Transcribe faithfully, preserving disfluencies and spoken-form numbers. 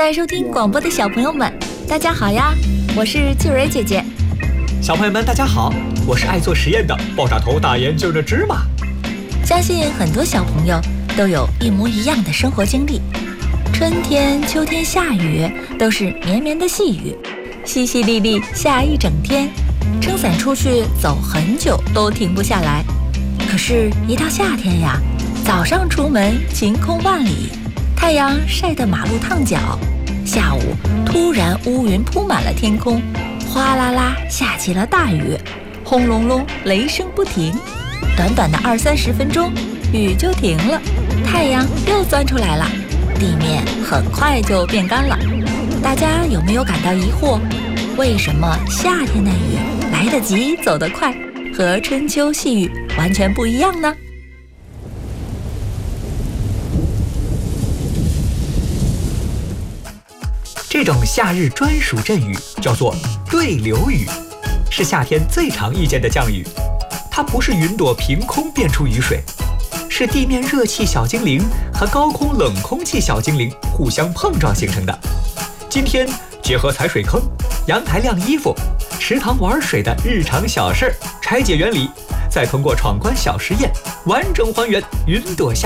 在收听广播的小朋友们，大家好呀！我是静蕊姐姐。 小朋友们，大家好，我是爱做实验的爆炸头大研究的芝麻。 相信很多小朋友都有一模一样的生活经历，春天、秋天下雨都是绵绵的细雨，淅淅沥沥下一整天，撑伞出去走很久都停不下来。可是，一到夏天呀，早上出门晴空万里，太阳晒得马路烫脚，下午突然乌云铺满了天空，哗啦啦下起了大雨，轰隆隆雷声不停。短短的二三十分钟，雨就停了，太阳又钻出来了，地面很快就变干了。大家有没有感到疑惑？为什么夏天的雨来得急走得快，和春秋细雨完全不一样呢？ 这种夏日专属阵雨叫做对流雨，是夏天最常遇见的降雨。它不是云朵凭空变出雨水，是地面热气小精灵和高空冷空气小精灵互相碰撞形成的。今天结合踩水坑、阳台晾衣服、池塘玩水的日常小事儿拆解原理，再通过闯关小实验完整还原云朵下